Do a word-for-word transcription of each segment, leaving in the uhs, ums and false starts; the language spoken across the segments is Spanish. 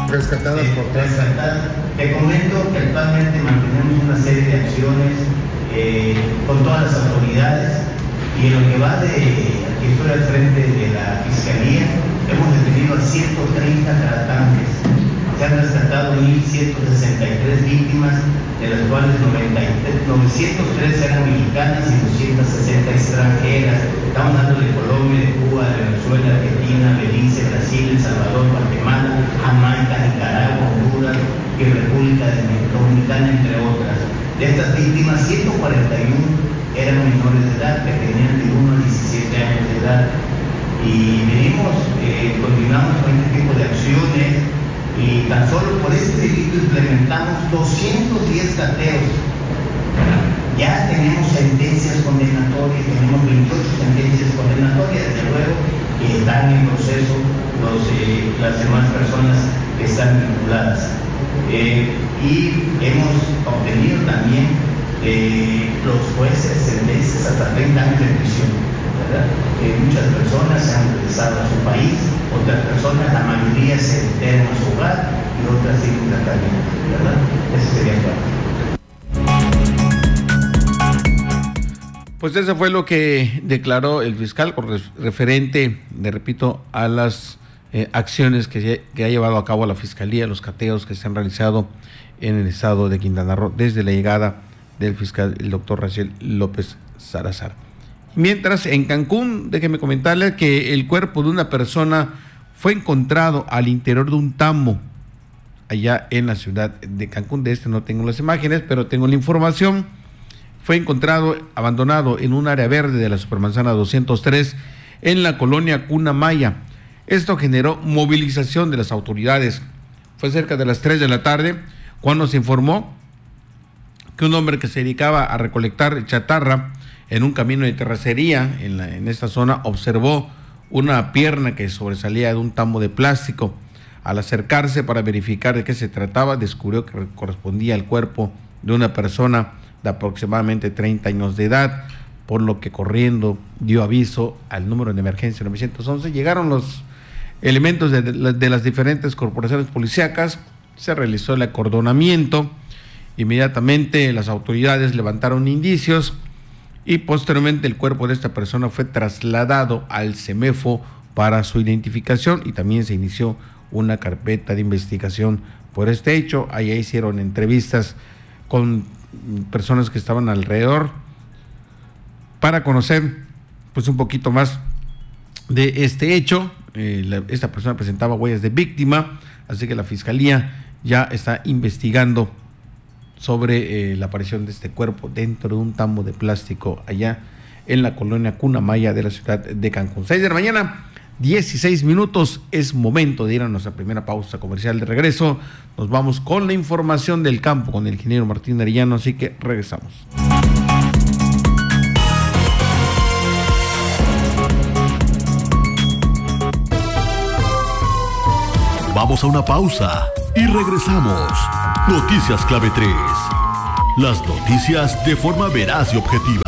rescatadas eh, por rescatadas. Te comento que actualmente mantenemos una serie de acciones eh, con todas las autoridades, y en lo que va de, aquí estoy al frente de la Fiscalía, hemos detenido a ciento treinta tratantes. Se han rescatado mil ciento sesenta y tres víctimas, de las cuales novecientas tres eran mexicanas y doscientas sesenta extranjeras. Estamos hablando de Colombia, de Cuba, de Venezuela, Argentina, Belice, Brasil, El Salvador, Guatemala, Jamaica, Nicaragua, Honduras y República Dominicana, entre otras. De estas víctimas, ciento cuarenta y uno eran menores de edad, que tenían de uno a diecisiete años de edad. Y venimos, eh, continuamos con este tipo de acciones, y tan solo por este delito implementamos doscientos diez cateos. Ya tenemos sentencias condenatorias, tenemos veintiocho sentencias condenatorias, desde luego, y están en proceso los, eh, las demás personas que están vinculadas. Eh, y hemos obtenido también eh, los jueces sentencias hasta treinta años de prisión, ¿verdad? Eh, muchas personas se han regresado a su país, otras personas, la mayoría se internan a su hogar y otras siguen tratamiento, ¿verdad? Eso sería claro. Pues eso fue lo que declaró el fiscal con referente, le repito, a las eh, acciones que, que ha llevado a cabo la Fiscalía, los cateos que se han realizado en el estado de Quintana Roo desde la llegada del fiscal, el doctor Raciel López Salazar. Mientras, en Cancún, déjeme comentarle que el cuerpo de una persona fue encontrado al interior de un tambo allá en la ciudad de Cancún. De este no tengo las imágenes, pero tengo la información. Fue encontrado abandonado en un área verde de la Supermanzana doscientos tres en la colonia Cuna Maya. Esto generó movilización de las autoridades. Fue cerca de las tres de la tarde cuando se informó que un hombre que se dedicaba a recolectar chatarra en un camino de terracería en, la, en esta zona observó una pierna que sobresalía de un tambo de plástico. Al acercarse para verificar de qué se trataba, descubrió que correspondía al cuerpo de una persona de aproximadamente treinta años de edad, por lo que corriendo dio aviso al número de emergencia nueve once. Llegaron los elementos de, de, de las diferentes corporaciones policíacas, se realizó el acordonamiento, inmediatamente las autoridades levantaron indicios y posteriormente el cuerpo de esta persona fue trasladado al CEMEFO para su identificación, y también se inició una carpeta de investigación por este hecho. Allá hicieron entrevistas con personas que estaban alrededor para conocer pues un poquito más de este hecho. Eh, la, esta persona presentaba huellas de víctima, así que la Fiscalía ya está investigando sobre eh, la aparición de este cuerpo dentro de un tambo de plástico allá en la colonia Cuna Maya de la ciudad de Cancún. seis de la mañana, dieciséis minutos, es momento de ir a nuestra primera pausa comercial. De regreso nos vamos con la información del campo con el ingeniero Martín Arellano, así que regresamos. Vamos a una pausa y regresamos. Noticias Clave tres. Las noticias de forma veraz y objetiva.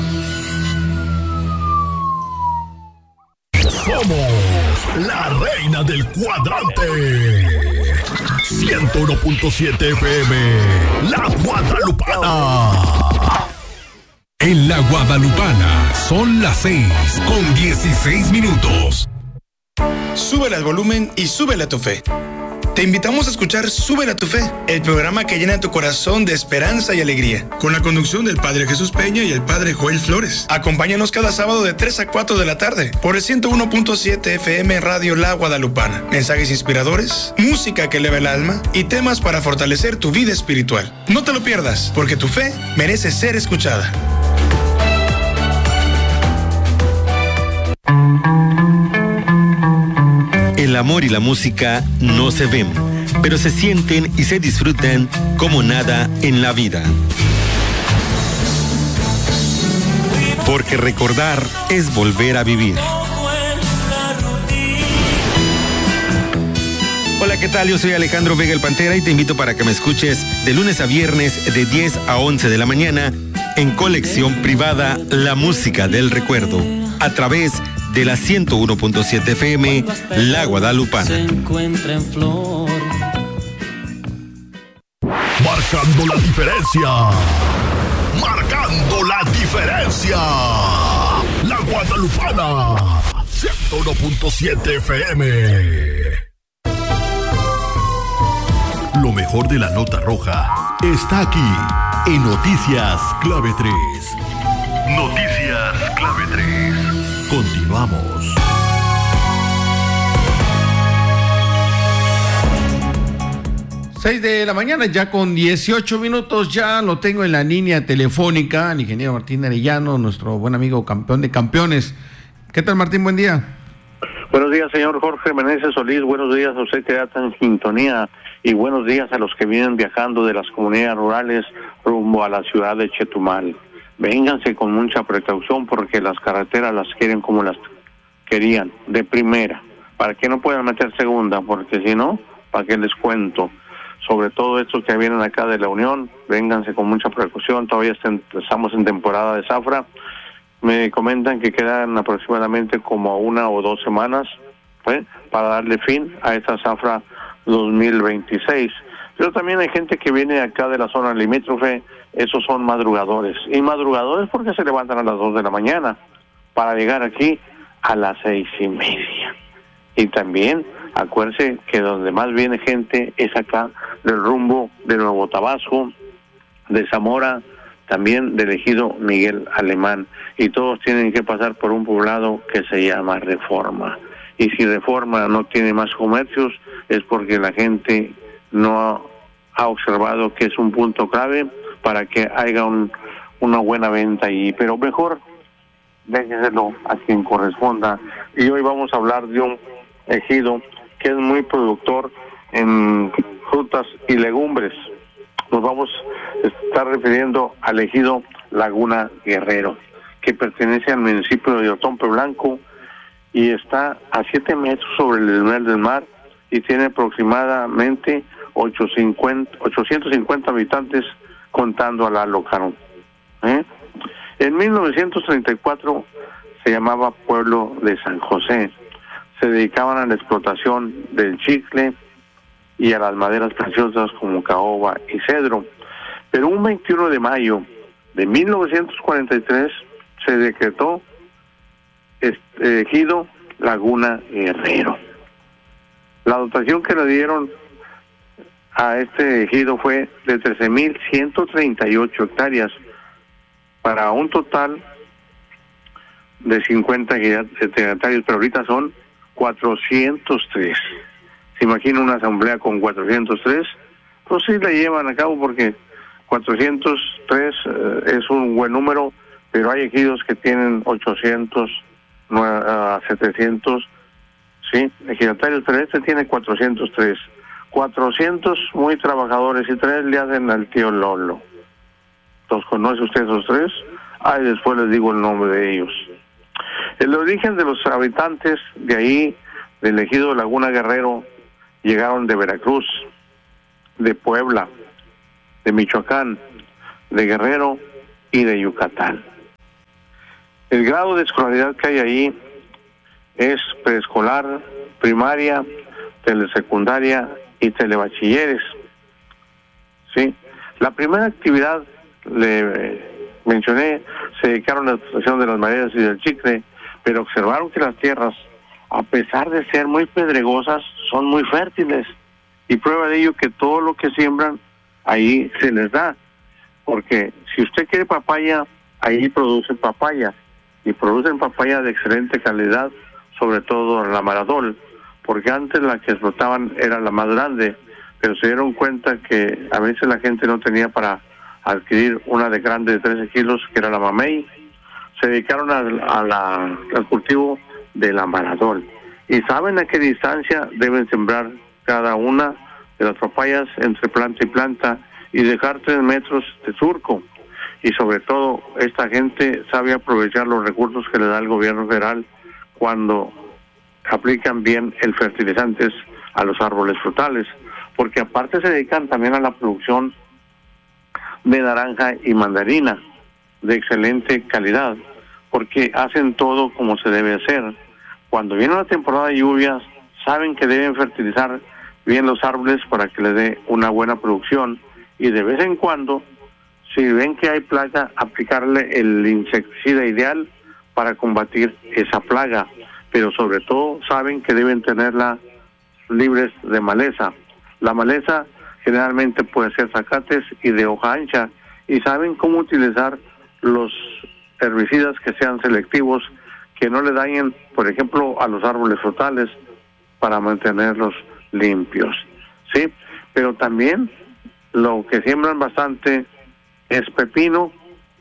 Somos la reina del cuadrante. ciento uno punto siete F M. La Guadalupana. En la Guadalupana son las seis con dieciséis minutos. Súbele al volumen y súbele a tu fe. Te invitamos a escuchar Súbele a tu fe, el programa que llena tu corazón de esperanza y alegría, con la conducción del Padre Jesús Peña y el Padre Joel Flores. Acompáñanos cada sábado de tres a cuatro de la tarde por el ciento uno punto siete F M Radio La Guadalupana. Mensajes inspiradores, música que eleva el alma y temas para fortalecer tu vida espiritual. No te lo pierdas, porque tu fe merece ser escuchada. El amor y la música no se ven, pero se sienten y se disfrutan como nada en la vida. Porque recordar es volver a vivir. Hola, ¿qué tal? Yo soy Alejandro Vega el Pantera y te invito para que me escuches de lunes a viernes de diez a once de la mañana en Colección Privada, la música del recuerdo, a través de de la ciento uno punto siete F M, La Guadalupana. Se encuentra en flor marcando la diferencia. Marcando la diferencia. La Guadalupana, ciento uno punto siete F M. Lo mejor de la nota roja está aquí en Noticias Clave tres. Noticias Clave tres. Continuamos. seis de la mañana, ya con dieciocho minutos, ya lo tengo en la línea telefónica, el ingeniero Martín Arellano, nuestro buen amigo campeón de campeones. ¿Qué tal, Martín? Buen día. Buenos días, señor Jorge Meneses Solís, buenos días a usted que está en sintonía y buenos días a los que vienen viajando de las comunidades rurales rumbo a la ciudad de Chetumal. Vénganse con mucha precaución porque las carreteras las quieren como las querían, de primera, para que no puedan meter segunda, porque si no, ¿para qué les cuento? Sobre todo estos que vienen acá de la Unión, vénganse con mucha precaución, todavía estamos en temporada de zafra. Me comentan que quedan aproximadamente como una o dos semanas ¿eh? para darle fin a esta zafra dos mil veintiséis. Pero también hay gente que viene acá de la zona limítrofe, esos son madrugadores. Y madrugadores porque se levantan a las dos de la mañana para llegar aquí a las seis y media. Y también acuérdense que donde más viene gente es acá del rumbo de Nuevo Tabasco, de Zamora, también del ejido Miguel Alemán, y todos tienen que pasar por un poblado que se llama Reforma. Y si Reforma no tiene más comercios es porque la gente no ha, ha observado que es un punto clave para que haya un, una buena venta ahí, pero mejor déjeselo a quien corresponda. Y hoy vamos a hablar de un ejido que es muy productor en frutas y legumbres. Nos vamos a estar refiriendo al ejido Laguna Guerrero, que pertenece al municipio de Otompe Blanco y está a siete metros sobre el nivel del mar y tiene aproximadamente ochocientos cincuenta habitantes contando a la local. ¿Eh? En mil novecientos treinta y cuatro se llamaba Pueblo de San José. Se dedicaban a la explotación del chicle y a las maderas preciosas como caoba y cedro. Pero un veintiuno de mayo de mil novecientos cuarenta y tres se decretó este ejido Laguna Guerrero. La dotación que le dieron a este ejido fue de trece mil ciento treinta y ocho hectáreas para un total de cincuenta hectáreas, pero ahorita son cuatrocientos tres. ¿Se imagina una asamblea con cuatrocientos tres? Pues sí la llevan a cabo porque cuatrocientos tres eh, es un buen número, pero hay ejidos que tienen ochocientos, uh, setecientos, sí, ejidatarios, pero este tiene cuatrocientos tres. cuatrocientos muy trabajadores y tres le hacen al tío Lolo. ¿Los conoce usted esos tres? Ay, después les digo el nombre de ellos. El origen de los habitantes de ahí, del ejido Laguna Guerrero, llegaron de Veracruz, de Puebla, de Michoacán, de Guerrero y de Yucatán. El grado de escolaridad que hay ahí es preescolar, primaria, telesecundaria y telebachilleres. ¿Sí? La primera actividad, le mencioné, se dedicaron a la explotación de las maderas y del chicle, pero observaron que las tierras, a pesar de ser muy pedregosas, son muy fértiles. Y prueba de ello que todo lo que siembran, ahí se les da. Porque si usted quiere papaya, ahí producen papaya. Y producen papaya de excelente calidad, sobre todo la Maradol. Porque antes la que explotaban era la más grande, pero se dieron cuenta que a veces la gente no tenía para adquirir una de grande de trece kilos, que era la Mamey. Se dedicaron a, a la, al cultivo de la Maradol. Y saben a qué distancia deben sembrar cada una de las papayas entre planta y planta y dejar tres metros de surco. Y sobre todo, esta gente sabe aprovechar los recursos que le da el gobierno federal cuando aplican bien el fertilizantes a los árboles frutales, porque aparte se dedican también a la producción de naranja y mandarina de excelente calidad, porque hacen todo como se debe hacer. Cuando viene la temporada de lluvias, saben que deben fertilizar bien los árboles para que les dé una buena producción y de vez en cuando, si ven que hay plaga, aplicarle el insecticida ideal para combatir esa plaga, pero sobre todo saben que deben tenerla libres de maleza. La maleza generalmente puede ser zacates y de hoja ancha, y saben cómo utilizar los herbicidas que sean selectivos, que no le dañen, por ejemplo, a los árboles frutales, para mantenerlos limpios, ¿sí? Pero también lo que siembran bastante es pepino,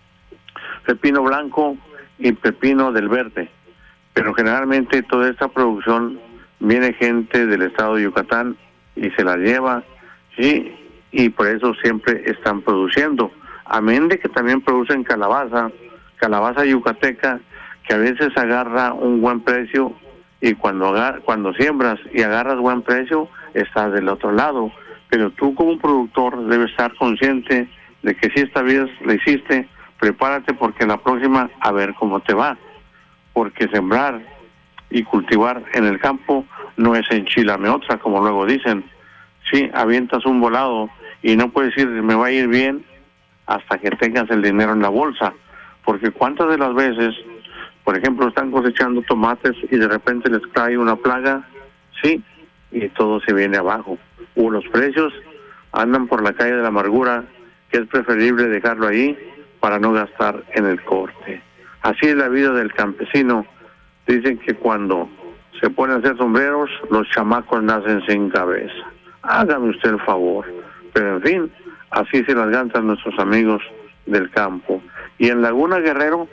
pepino blanco y pepino del verde, pero generalmente toda esta producción viene gente del estado de Yucatán y se la lleva, ¿sí? Y por eso siempre están produciendo, amén de que también producen calabaza, calabaza yucateca, que a veces agarra un buen precio, y cuando agar cuando siembras y agarras buen precio, estás del otro lado. Pero tú como productor debes estar consciente de que si esta vez la hiciste, prepárate porque la próxima a ver cómo te va. Porque sembrar y cultivar en el campo no es enchilame otra, como luego dicen. Sí, avientas un volado y no puedes decir me va a ir bien hasta que tengas el dinero en la bolsa. Porque cuántas de las veces, por ejemplo, están cosechando tomates y de repente les cae una plaga, sí, y todo se viene abajo. O los precios andan por la calle de la amargura, que es preferible dejarlo ahí para no gastar en el corte. Así es la vida del campesino. Dicen que cuando se ponen a hacer sombreros, los chamacos nacen sin cabeza. Hágame usted el favor. Pero en fin, así se las gastan nuestros amigos del campo. Y en Laguna Guerrero,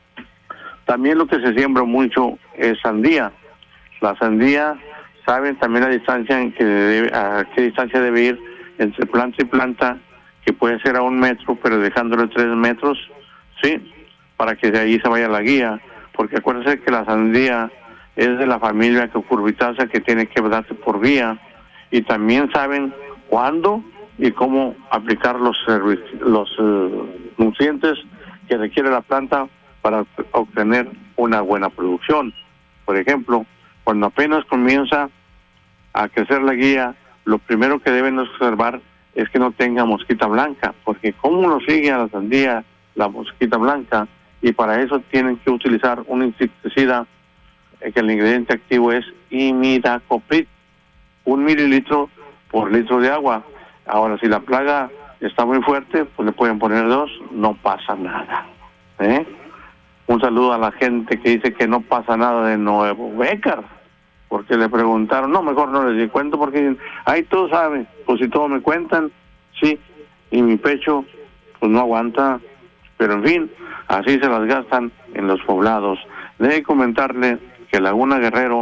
también lo que se siembra mucho es sandía. La sandía, saben también la distancia en que debe, a qué distancia debe ir entre planta y planta, que puede ser a un metro, pero dejándole tres metros, sí, para que de ahí se vaya la guía, porque acuérdense que la sandía es de la familia cucurbitácea, que tiene que darse por guía, y también saben cuándo y cómo aplicar los los uh, nutrientes que requiere la planta para obtener una buena producción. Por ejemplo, cuando apenas comienza a crecer la guía, lo primero que deben observar es que no tenga mosquita blanca, porque cómo lo sigue a la sandía la mosquita blanca, y para eso tienen que utilizar un insecticida eh, que el ingrediente activo es imidacloprid, un mililitro por litro de agua. Ahora, si la plaga está muy fuerte, pues le pueden poner dos, no pasa nada, ¿eh? Un saludo a la gente que dice que no pasa nada de Nuevo Bécar, porque le preguntaron, no, mejor no les di cuento, porque ahí todos saben, pues si todos me cuentan, sí, y mi pecho, pues no aguanta, pero en fin, así se las gastan en los poblados. Debe comentarle que Laguna Guerrero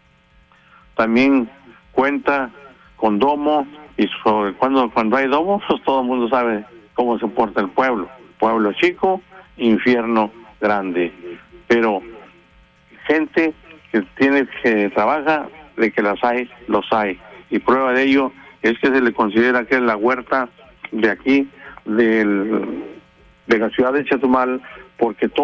también cuenta con domo, y sobre cuando, cuando hay domo, pues todo el mundo sabe cómo se porta el pueblo. Pueblo chico, infierno grande. Pero gente que tiene que trabaja, de que las hay, los hay. Y prueba de ello es que se le considera que es la huerta de aquí, del, de la ciudad de Chetumal, porque todo